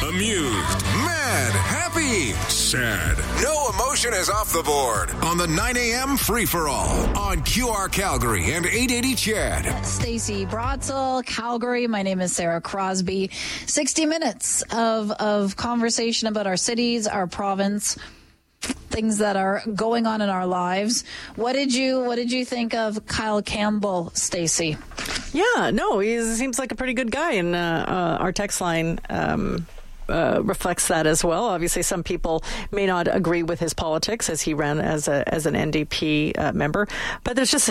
amused, mad, happy, sad. No emotion is off the board on the 9 a.m. free-for-all on QR Calgary and 880 CHED. Stacey Brotzel, Calgary. My name is Sarah Crosby. 60 minutes of conversation about our cities, our province, things that are going on in our lives. What did you think of Kyle Campbell, Stacey? Yeah, no, he seems like a pretty good guy, and our text line reflects that as well. Obviously, some people may not agree with his politics as he ran as an NDP member, but there's just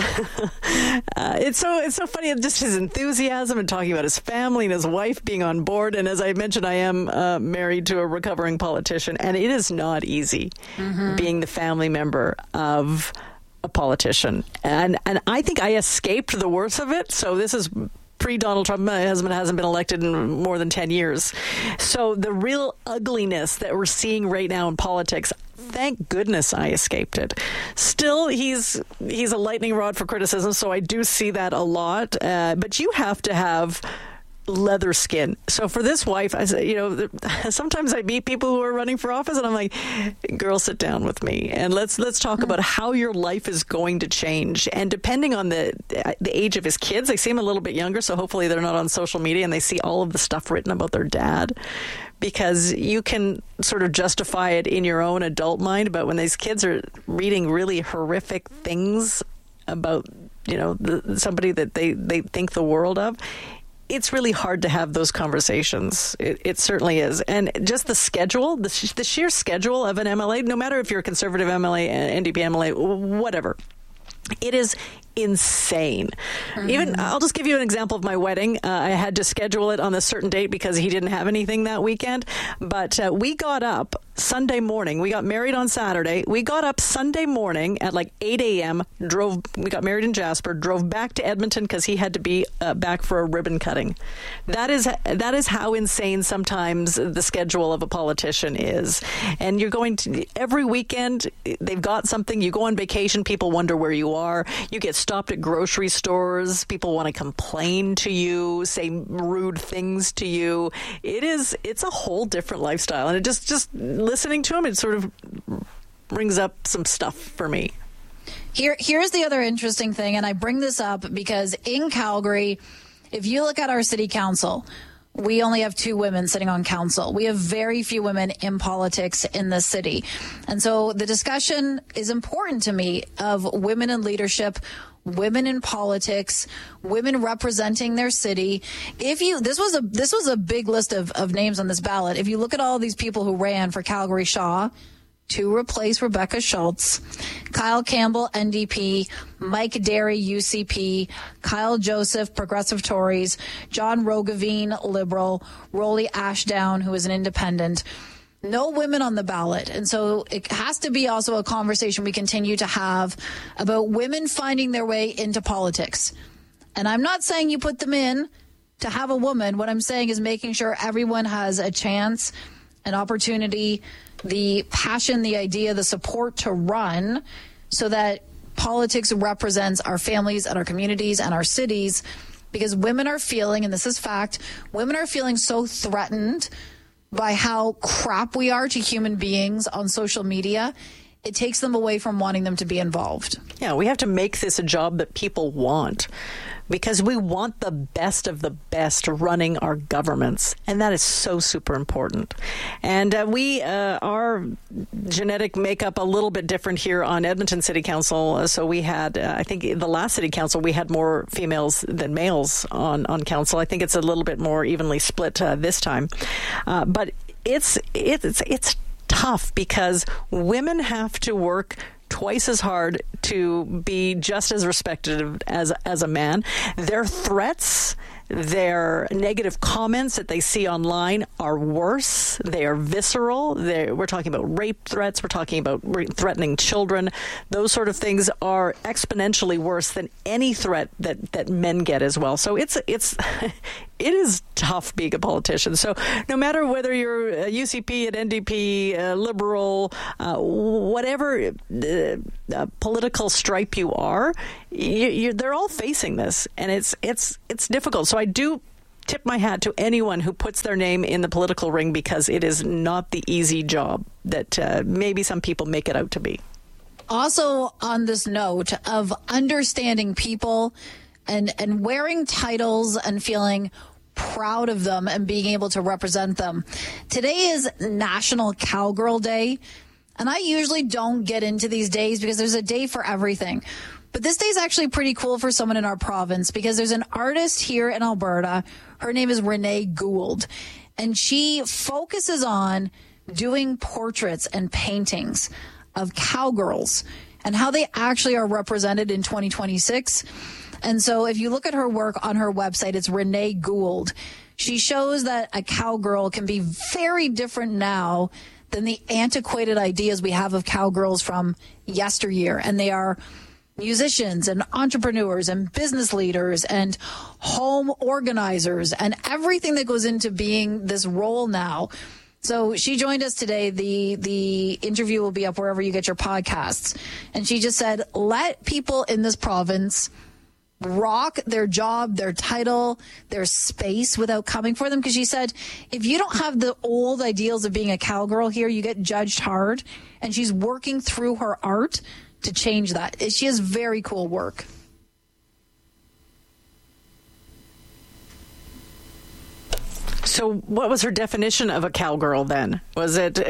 it's so funny, just his enthusiasm and talking about his family and his wife being on board. And as I mentioned, I am married to a recovering politician, and it is not easy being the family member of a politician, and I think I escaped the worst of it. So this is pre-Donald Trump. My husband hasn't been elected in more than 10 years. So the real ugliness that we're seeing right now in politics, thank goodness I escaped it. Still, he's a lightning rod for criticism, so I do see that a lot. But you have to have leather skin. So for this wife, I say, sometimes I meet people who are running for office, and I'm like, girl, sit down with me and let's talk about how your life is going to change. And depending on the age of his kids, they seem a little bit younger, so hopefully they're not on social media and they see all of the stuff written about their dad, because you can sort of justify it in your own adult mind. But when these kids are reading really horrific things about somebody that they think the world of, it's really hard to have those conversations. It certainly is. And just the schedule, the sheer schedule of an MLA, no matter if you're a Conservative MLA, NDP MLA, whatever, it is insane. Even I'll just give you an example of my wedding. I had to schedule it on a certain date because he didn't have anything that weekend. But we got up Sunday morning. We got married on Saturday. We got up Sunday morning at like 8 a.m. We got married in Jasper, drove back to Edmonton because he had to be back for a ribbon cutting. That is how insane sometimes the schedule of a politician is. And you're going to every weekend, they've got something. You go on vacation, people wonder where you are. You get stopped at grocery stores. People want to complain to you, say rude things to you. It's a whole different lifestyle. And it just listening to him, it sort of brings up some stuff for me. Here's the other interesting thing, and I bring this up because in Calgary, if you look at our city council, we only have 2 women sitting on council. We have very few women in politics in the city. And so the discussion is important to me of women in leadership, women in politics, women representing their city. This was a big list of names on this ballot. If you look at all these people who ran for Calgary Shaw to replace Rebecca Schultz, Kyle Campbell, NDP, Mike Derry, UCP, Kyle Joseph, Progressive Tories, John Roggeveen, Liberal, Rolly Ashdown, who is an independent. No women on the ballot. And so it has to be also a conversation we continue to have about women finding their way into politics. And I'm not saying you put them in to have a woman. What I'm saying is making sure everyone has a chance, an opportunity, the passion, the idea, the support to run so that politics represents our families and our communities and our cities, because women are feeling, and this is fact, women are feeling so threatened by how crap we are to human beings on social media. It takes them away from wanting them to be involved. Yeah, we have to make this a job that people want, because we want the best of the best running our governments. And that is so super important. And our genetic makeup a little bit different here on Edmonton City Council. So we had, I think the last City Council, we had more females than males on council. I think it's a little bit more evenly split this time. But it's tough because women have to work twice as hard to be just as respected as a man. Their threats, their negative comments that they see online are worse. They are visceral. We're talking about rape threats. We're talking about threatening children. Those sort of things are exponentially worse than any threat that men get as well. So it is tough being a politician. So no matter whether you're a UCP, an NDP, a Liberal, whatever political stripe you are, they're all facing this, and it's difficult. So I do tip my hat to anyone who puts their name in the political ring, because it is not the easy job that maybe some people make it out to be. Also, on this note of understanding people and wearing titles and feeling proud of them and being able to represent them. Today is National Cowgirl Day, and I usually don't get into these days because there's a day for everything. But this day is actually pretty cool for someone in our province because there's an artist here in Alberta. Her name is Renee Gould, and she focuses on doing portraits and paintings of cowgirls and how they actually are represented in 2026. And so if you look at her work on her website, it's Renee Gould. She shows that a cowgirl can be very different now than the antiquated ideas we have of cowgirls from yesteryear. And they are musicians and entrepreneurs and business leaders and home organizers and everything that goes into being this role now. So she joined us today. The interview will be up wherever you get your podcasts. And she just said, let people in this province rock their job, their title, their space without coming for them. Because she said, if you don't have the old ideals of being a cowgirl here, you get judged hard. And she's working through her art to change that. She has very cool work. So what was her definition of a cowgirl then? Was it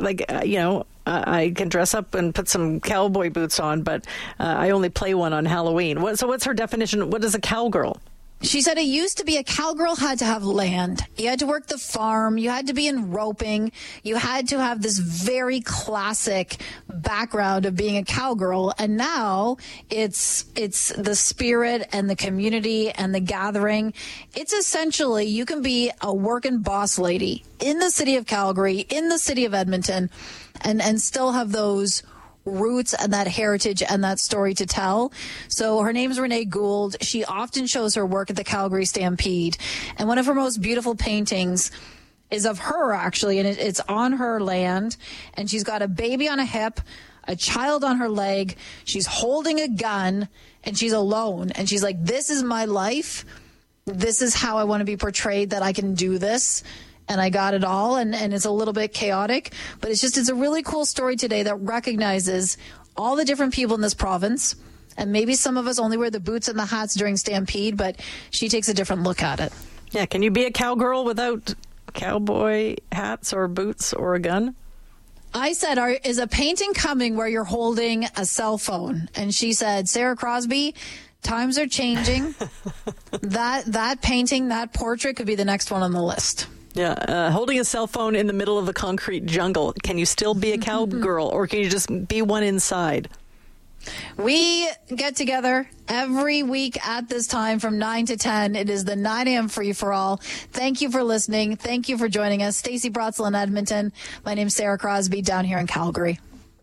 I can dress up and put some cowboy boots on, but I only play one on Halloween. So what's her definition? What is a cowgirl? She said it used to be a cowgirl had to have land. You had to work the farm. You had to be in roping. You had to have this very classic background of being a cowgirl. And now it's the spirit and the community and the gathering. It's essentially you can be a working boss lady in the city of Calgary, in the city of Edmonton, and still have those roots and that heritage and that story to tell. So her name is Renee Gould. She often shows her work at the Calgary Stampede. And one of her most beautiful paintings is of her, actually, and it's on her land. And she's got a baby on a hip, a child on her leg. She's holding a gun, and she's alone. And she's like, this is my life. This is how I want to be portrayed, that I can do this. And I got it all, and it's a little bit chaotic, but it's a really cool story today that recognizes all the different people in this province. And maybe some of us only wear the boots and the hats during Stampede, but she takes a different look at it. Yeah, can you be a cowgirl without cowboy hats or boots or a gun? I said, is a painting coming where you're holding a cell phone? And she said, Sarah Crosby, times are changing. that painting, that portrait could be the next one on the list. Yeah, holding a cell phone in the middle of a concrete jungle. Can you still be a cowgirl, or can you just be one inside? We get together every week at this time from 9 to 10. It is the 9 a.m. free-for-all. Thank you for listening. Thank you for joining us. Stacey Brotzel in Edmonton. My name's Sarah Crosby down here in Calgary.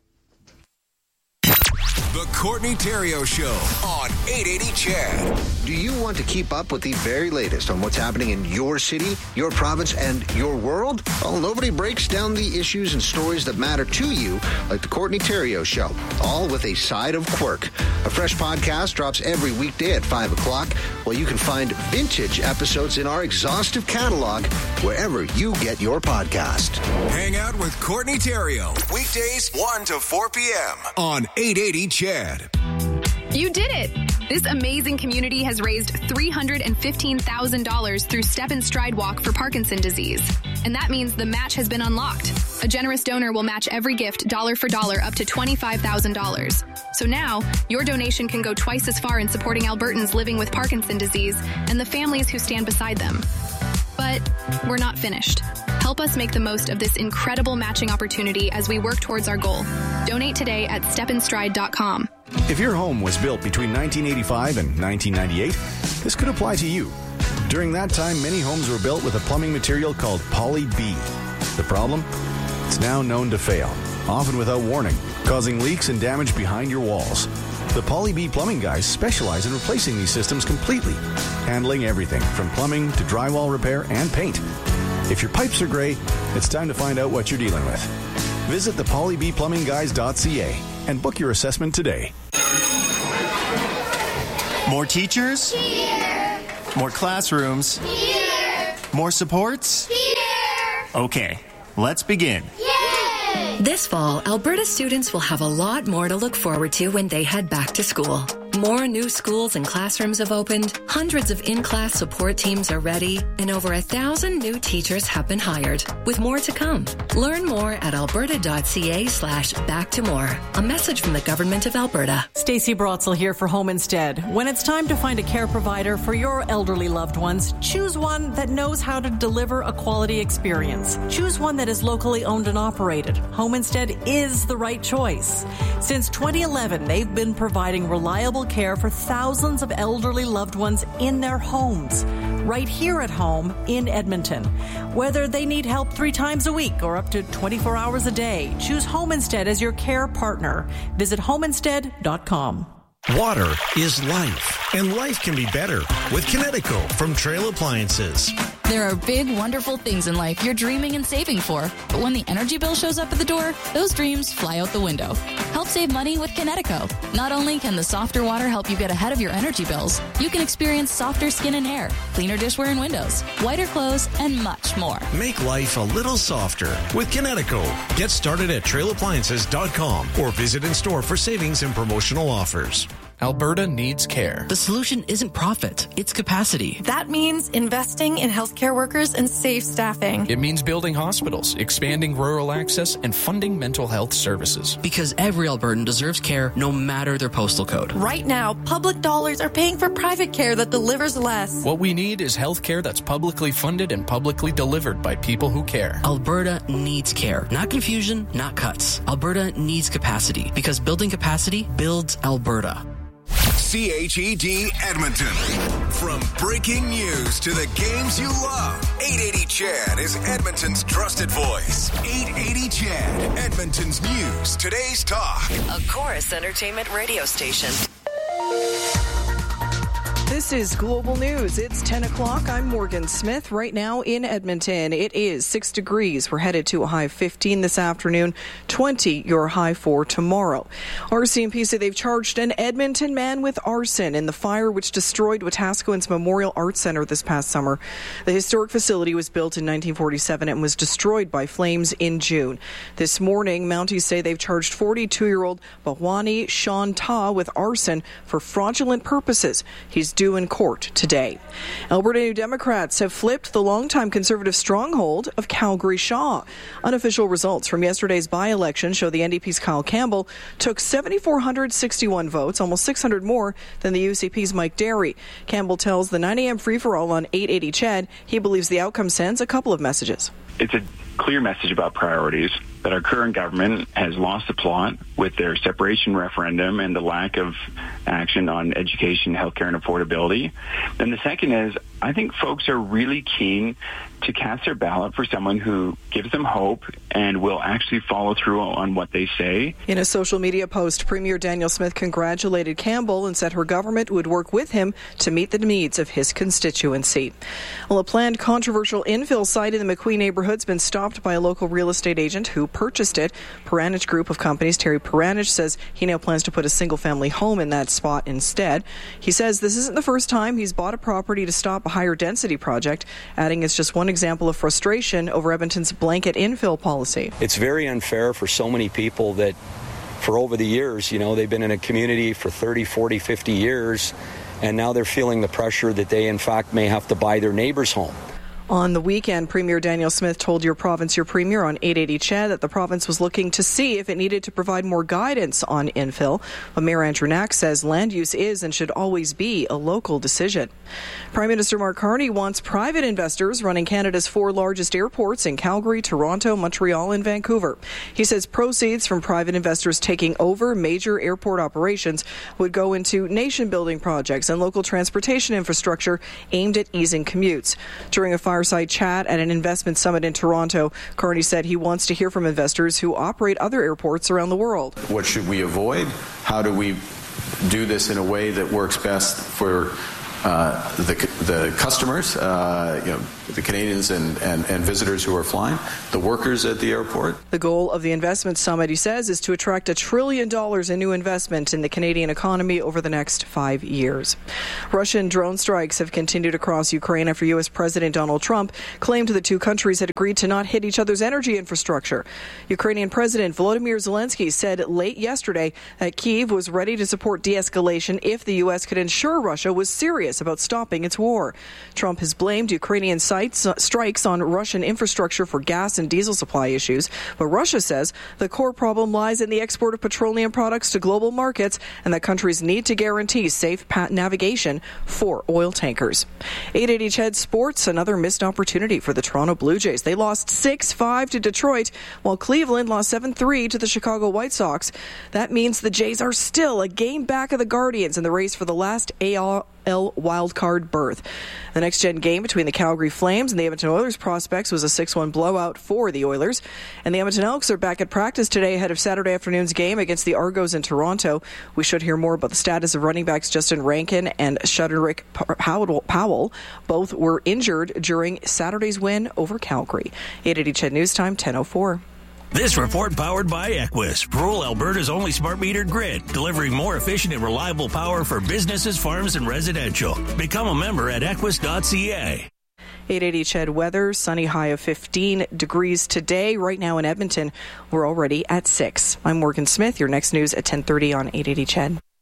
The Courtney Theriault Show on 880 CHED. Do you want to keep up with the very latest on what's happening in your city, your province, and your world? Well, nobody breaks down the issues and stories that matter to you like the Courtney Theriault Show, all with a side of quirk. A fresh podcast drops every weekday at 5 o'clock, while you can find vintage episodes in our exhaustive catalog wherever you get your podcast. Hang out with Courtney Theriault. Weekdays 1 to 4 p.m. on 880 CHED. You did it! This amazing community has raised $315,000 through Step and Stride Walk for Parkinson's disease. And that means the match has been unlocked. A generous donor will match every gift dollar for dollar up to $25,000. So now, your donation can go twice as far in supporting Albertans living with Parkinson's disease and the families who stand beside them. But we're not finished. Help us make the most of this incredible matching opportunity as we work towards our goal. Donate today at stepandstride.com. If your home was built between 1985 and 1998, this could apply to you. During that time, many homes were built with a plumbing material called Poly B. The problem? It's now known to fail, often without warning, causing leaks and damage behind your walls. The Poly B plumbing guys specialize in replacing these systems completely, handling everything from plumbing to drywall repair and paint. If your pipes are gray, it's time to find out what you're dealing with. Visit thepolybplumbingguys.ca and book your assessment today. More teachers? Here. More classrooms? Here. More supports? Here! Okay, let's begin. Yay! This fall, Alberta students will have a lot more to look forward to when they head back to school. More new schools and classrooms have opened, hundreds of in-class support teams are ready, and over 1,000 new teachers have been hired, with more to come. Learn more at alberta.ca/back-to-more. A message from the Government of Alberta. Stacey Brotzel here for Home Instead. When it's time to find a care provider for your elderly loved ones, choose one that knows how to deliver a quality experience. Choose one that is locally owned and operated. Home Instead is the right choice. Since 2011, they've been providing reliable care for thousands of elderly loved ones in their homes, right here at home in Edmonton. Whether they need help 3 times a week or up to 24 hours a day, choose Home Instead as your care partner. Visit homeinstead.com. Water is life, and life can be better with Kinetico from Trail Appliances. There are big, wonderful things in life you're dreaming and saving for, but when the energy bill shows up at the door, those dreams fly out the window. Help save money with Kinetico. Not only can the softer water help you get ahead of your energy bills, you can experience softer skin and hair, cleaner dishware and windows, whiter clothes, and much more. Make life a little softer with Kinetico. Get started at trailappliances.com or visit in store for savings and promotional offers. Alberta needs care. The solution isn't profit, it's capacity. That means investing in healthcare workers and safe staffing. It means building hospitals, expanding rural access, and funding mental health services. Because every Albertan deserves care no matter their postal code. Right now, public dollars are paying for private care that delivers less. What we need is health care that's publicly funded and publicly delivered by people who care. Alberta needs care. Not confusion, not cuts. Alberta needs capacity. Because building capacity builds Alberta. CHED Edmonton. From breaking news to the games you love, 880 CHED is Edmonton's trusted voice. 880 CHED, Edmonton's news, today's talk. A Chorus Entertainment radio station. This is Global News. It's 10 o'clock. I'm Morgan Smith. Right now in Edmonton, it is 6 degrees. We're headed to a high of 15 this afternoon, 20 your high for tomorrow. RCMP say they've charged an Edmonton man with arson in the fire which destroyed Wetaskiwin's Memorial Arts Centre this past summer. The historic facility was built in 1947 and was destroyed by flames in June. This morning, Mounties say they've charged 42-year-old Bhawani Shanta with arson for fraudulent purposes. He's due in court today. Alberta New Democrats have flipped the longtime Conservative stronghold of Calgary Shaw. Unofficial results from yesterday's by-election show the NDP's Kyle Campbell took 7,461 votes, almost 600 more than the UCP's Mike Derry. Campbell tells the 9 a.m. free-for-all on 880 CHED he believes the outcome sends a couple of messages. It's a clear message about priorities, that our current government has lost the plot with their separation referendum and the lack of action on education, healthcare, and affordability. Then the second is, I think folks are really keen to cast their ballot for someone who gives them hope and will actually follow through on what they say. In a social media post, Premier Danielle Smith congratulated Campbell and said her government would work with him to meet the needs of his constituency. Well, a planned controversial infill site in the McQueen neighborhood's been stopped by a local real estate agent who purchased it. Peranich Group of Companies, Terry Peranich, says he now plans to put a single-family home in that spot instead. He says this isn't the first time he's bought a property to stop a higher density project, adding it's just one example of frustration over Edmonton's blanket infill policy. It's very unfair for so many people that for over the years, they've been in a community for 30, 40, 50 years, and now they're feeling the pressure that they, in fact, may have to buy their neighbor's home. On the weekend, Premier Danielle Smith told Your Province, Your Premier on 880 CHED that the province was looking to see if it needed to provide more guidance on infill. But Mayor Andrew Knack says land use is and should always be a local decision. Prime Minister Mark Carney wants private investors running Canada's 4 largest airports in Calgary, Toronto, Montreal, and Vancouver. He says proceeds from private investors taking over major airport operations would go into nation-building projects and local transportation infrastructure aimed at easing commutes. During a fireside chat at an investment summit in Toronto, Carney said he wants to hear from investors who operate other airports around the world. What should we avoid? How do we do this in a way that works best for the customers? the Canadians and visitors who are flying, the workers at the airport. The goal of the investment summit, he says, is to attract $1 trillion in new investment in the Canadian economy over the next 5 years. Russian drone strikes have continued across Ukraine after U.S. President Donald Trump claimed the two countries had agreed to not hit each other's energy infrastructure. Ukrainian President Volodymyr Zelensky said late yesterday that Kyiv was ready to support de-escalation if the U.S. could ensure Russia was serious about stopping its war. Trump has blamed Ukrainian strikes on Russian infrastructure for gas and diesel supply issues, but Russia says the core problem lies in the export of petroleum products to global markets and that countries need to guarantee safe navigation for oil tankers. 880 CHED Sports, another missed opportunity for the Toronto Blue Jays. They lost 6-5 to Detroit, while Cleveland lost 7-3 to the Chicago White Sox. That means the Jays are still a game back of the Guardians in the race for the last AL wildcard berth. The next-gen game between the Calgary Flames and the Edmonton Oilers prospects was a 6-1 blowout for the Oilers. And the Edmonton Elks are back at practice today ahead of Saturday afternoon's game against the Argos in Toronto. We should hear more about the status of running backs Justin Rankin and Shuderick Powell. Both were injured during Saturday's win over Calgary. 880 CHED News Time, 10:04. This report powered by Equus, rural Alberta's only smart metered grid, delivering more efficient and reliable power for businesses, farms, and residential. Become a member at equus.ca. 880 CHED weather, sunny high of 15 degrees today. Right now in Edmonton, we're already at 6. I'm Morgan Smith. Your next news at 10:30 on 880 CHED.